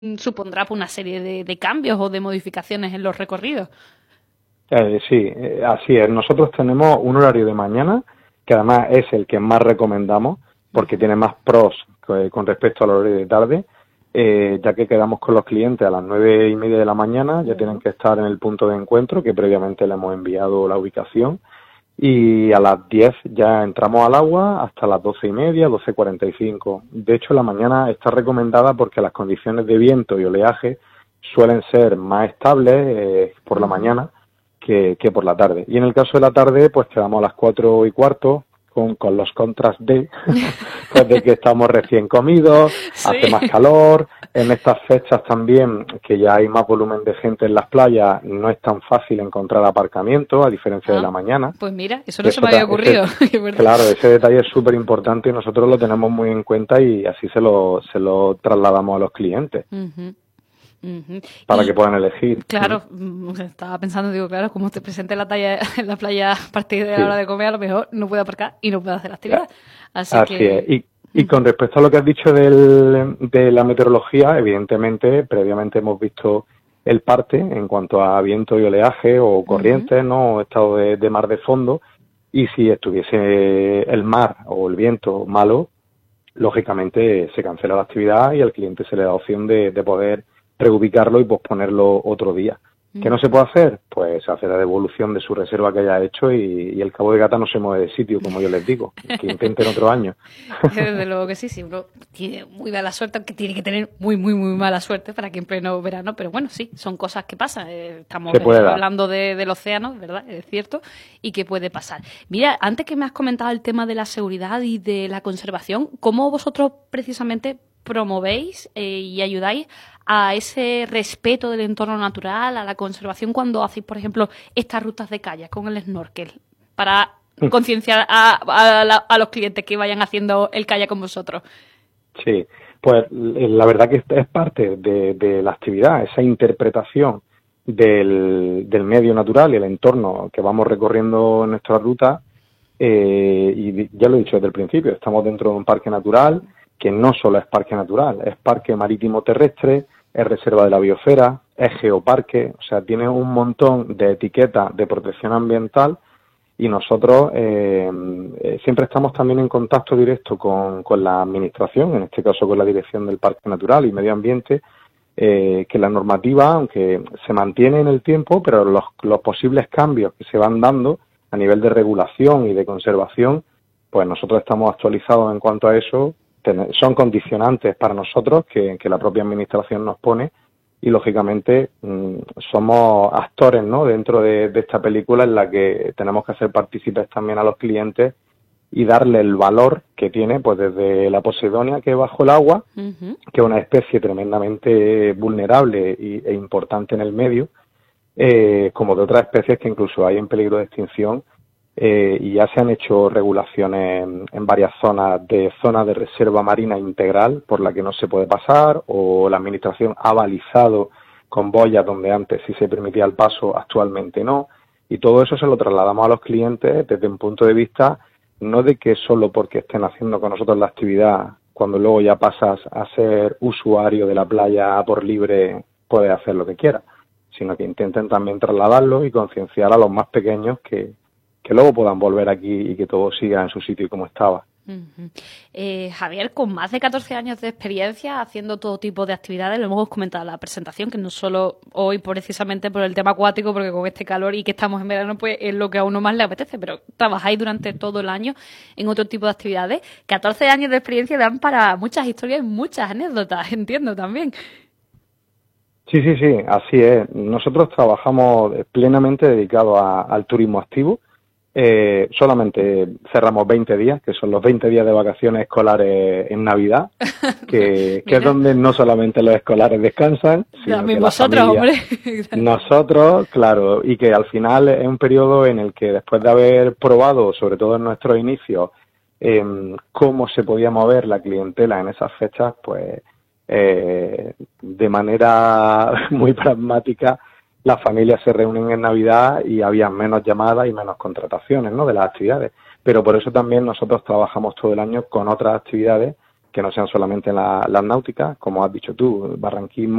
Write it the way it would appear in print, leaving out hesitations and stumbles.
supondrá pues, una serie de cambios o de modificaciones en los recorridos. Sí, así es. Nosotros tenemos un horario de mañana, que además es el que más recomendamos, porque tiene más pros con respecto al horario de tarde, ya que quedamos con los clientes a las 9:30 de la mañana, ya tienen que estar en el punto de encuentro, que previamente le hemos enviado la ubicación, y a las 10 ya entramos al agua hasta las 12:30, 12:45. De hecho, la mañana está recomendada porque las condiciones de viento y oleaje suelen ser más estables por la mañana que por la tarde. Y en el caso de la tarde, pues quedamos a las 4:15 con los contras pues de que estamos recién comidos, Sí. hace más calor. En estas fechas también, que ya hay más volumen de gente en las playas, no es tan fácil encontrar aparcamiento, a diferencia de la mañana. Pues mira, eso no se me había ocurrido. Claro, ese detalle es súper importante y nosotros lo tenemos muy en cuenta y así se lo trasladamos a los clientes. Para que puedan elegir. Claro, estaba pensando, digo, claro, como te presente la playa a partir de la hora de comer, a lo mejor no puedo aparcar y no puedo hacer actividad. Así que... es. Y con respecto a lo que has dicho de la meteorología, evidentemente, previamente hemos visto el parte en cuanto a viento y oleaje o corrientes, ¿no? O estado de mar de fondo. Y si estuviese el mar o el viento malo, lógicamente se cancela la actividad y al cliente se le da opción de poder reubicarlo y posponerlo otro día. ¿Qué no se puede hacer? Pues hacer la devolución de su reserva que haya hecho y el Cabo de Gata no se mueve de sitio, como yo les digo, que intenten otro año. Desde luego que sí, si uno tiene muy mala suerte, aunque tiene que tener muy mala suerte para que en pleno verano, pero bueno, sí, son cosas que pasan. Estamos hablando del océano, ¿verdad? Es cierto, y que puede pasar. Mira, antes que me has comentado el tema de la seguridad y de la conservación, ¿cómo vosotros precisamente promovéis y ayudáis a ese respeto del entorno natural, a la conservación cuando hacéis, por ejemplo, estas rutas de kayak con el snorkel, para concienciar a los clientes que vayan haciendo el kayak con vosotros? Sí, pues la verdad que es parte de la actividad, esa interpretación del medio natural y el entorno que vamos recorriendo en nuestra ruta, y ya lo he dicho desde el principio, estamos dentro de un parque natural que no solo es parque natural, es parque marítimo terrestre, es reserva de la biosfera, es geoparque, o sea, tiene un montón de etiquetas de protección ambiental y nosotros siempre estamos también en contacto directo con la administración, en este caso con la Dirección del Parque Natural y Medio Ambiente, que la normativa, aunque se mantiene en el tiempo, pero los posibles cambios que se van dando a nivel de regulación y de conservación, pues nosotros estamos actualizados en cuanto a eso. Son condicionantes para nosotros que la propia administración nos pone y lógicamente somos actores, ¿no?, dentro de esta película en la que tenemos que hacer partícipes también a los clientes y darle el valor que tiene, pues desde la posidonia, que es bajo el agua, que es una especie tremendamente vulnerable e importante en el medio, como de otras especies que incluso hay en peligro de extinción. Y ya se han hecho regulaciones en varias zonas de reserva marina integral por la que no se puede pasar, o la administración ha balizado con boyas donde antes sí se permitía el paso, actualmente no, y todo eso se lo trasladamos a los clientes desde un punto de vista no de que solo porque estén haciendo con nosotros la actividad, cuando luego ya pasas a ser usuario de la playa por libre, puedes hacer lo que quieras, sino que intenten también trasladarlo y concienciar a los más pequeños que luego puedan volver aquí y que todo siga en su sitio como estaba. Javier, con más de 14 años de experiencia haciendo todo tipo de actividades, lo hemos comentado en la presentación, que no solo hoy precisamente por el tema acuático, porque con este calor y que estamos en verano, pues es lo que a uno más le apetece, pero trabajáis durante todo el año en otro tipo de actividades. 14 años de experiencia dan para muchas historias y muchas anécdotas, entiendo también. Sí, así es. Nosotros trabajamos plenamente dedicados al turismo activo. Solamente cerramos 20 días, que son los 20 días de vacaciones escolares en Navidad, que es donde no solamente los escolares descansan, sino también que vosotros, hombre. Nosotros, claro, y que al final es un periodo en el que después de haber probado, sobre todo en nuestros inicios, cómo se podía mover la clientela en esas fechas, pues de manera muy pragmática, las familias se reúnen en Navidad y había menos llamadas y menos contrataciones, ¿no?, de las actividades. Pero por eso también nosotros trabajamos todo el año con otras actividades que no sean solamente las náuticas, como has dicho tú, barranquismo,